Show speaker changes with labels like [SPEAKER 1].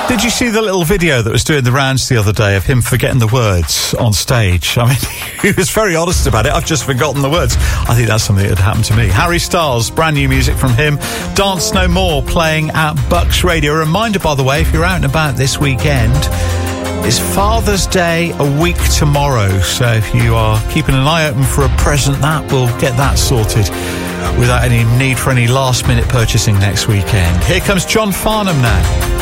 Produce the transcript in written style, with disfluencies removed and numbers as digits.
[SPEAKER 1] Did you see the little video that was doing the rounds the other day of him forgetting the words on stage? I mean, he was very honest about it. I've just forgotten the words. I think that's something that had happened to me. Harry Styles, brand new music from him. Dance No More playing at Bucks Radio. A reminder, by the way, if you're out and about this weekend, it's Father's Day a week tomorrow. So if you are keeping an eye open for a present, that will get that sorted without any need for any last-minute purchasing next weekend. Here comes John Farnham now.